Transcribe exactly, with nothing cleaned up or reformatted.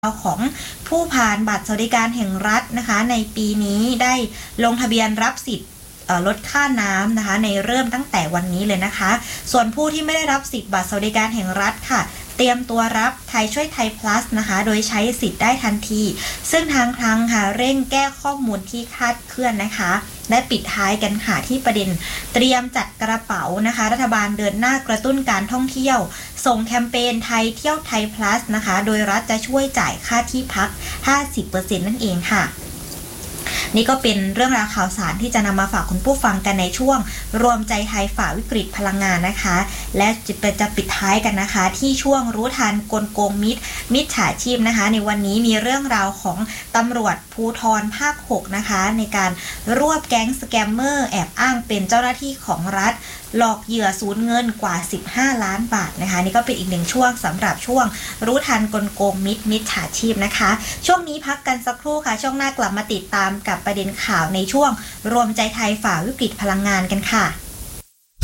ของผู้ผ่านบัตรสวัสดิการแห่งรัฐนะคะในปีนี้ได้ลงทะเบียนรับสิทธิ์ลดค่าน้ำนะคะในเริ่มตั้งแต่วันนี้เลยนะคะส่วนผู้ที่ไม่ได้รับสิทธิ์บัตรสวัสดิการแห่งรัฐค่ะเตรียมตัวรับไทยช่วยไทย plus นะคะโดยใช้สิทธิ์ได้ทันทีซึ่งทางคลังค่ะเร่งแก้ข้อมูลที่คลาดเคลื่อนนะคะและปิดท้ายกันค่ะที่ประเด็นเตรียมจัดกระเป๋านะคะรัฐบาลเดินหน้ากระตุ้นการท่องเที่ยวส่งแคมเปญไทยเที่ยวไทย plus นะคะโดยรัฐจะช่วยจ่ายค่าที่พัก ห้าสิบเปอร์เซ็นต์ นั่นเองค่ะนี่ก็เป็นเรื่องราวข่าวสารที่จะนำมาฝากคุณผู้ฟังกันในช่วงรวมใจไทยฝ่าวิกฤตพลังงานนะคะและจะปิดท้ายกันนะคะที่ช่วงรู้ทันกลโกงมิตรมิจฉาชีพนะคะในวันนี้มีเรื่องราวของตำรวจภูธรภาคหกนะคะในการรวบแก๊งสแกมเมอร์แอบอ้างเป็นเจ้าหน้าที่ของรัฐหลอกเหยื่อสูญเงินกว่าสิบห้าล้านบาทนะคะนี่ก็เป็นอีกหนึ่งช่วงสำหรับช่วงรู้ทันกลโกงมิตรมิจฉาชีพนะคะช่วงนี้พักกันสักครู่ค่ะช่วงหน้ากลับมาติดตามกับประเด็นข่าวในช่วงรวมใจไทยฝ่าวิกฤตพลังงานกันค่ะ